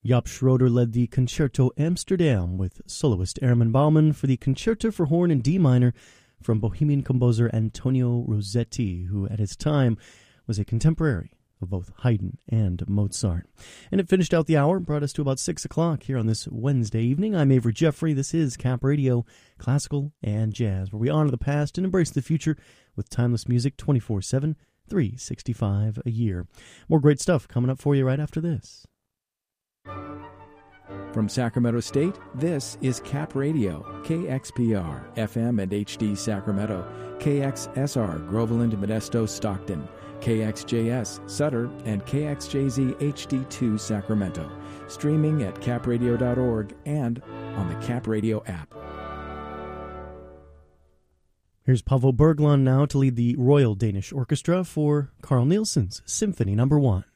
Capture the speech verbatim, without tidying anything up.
Jaap Schroeder led the Concerto Amsterdam with soloist Herman Baumann for the Concerto for Horn in D minor from Bohemian composer Antonio Rossetti, who at his time was a contemporary of both Haydn and Mozart. And it finished out the hour, brought us to about six o'clock here on this Wednesday evening. I'm Avery Jeffrey. This is Cap Radio, Classical and Jazz, where we honor the past and embrace the future with timeless music twenty-four seven, three sixty-five a year. More great stuff coming up for you right after this. From Sacramento State, this is Cap Radio, K X P R, F M and H D Sacramento, K X S R, Groveland, Modesto, Stockton, K X J S, Sutter, and K X J Z H D two Sacramento. Streaming at cap radio dot org and on the Cap Radio app. Here's Paavo Berglund now to lead the Royal Danish Orchestra for Carl Nielsen's Symphony Number One.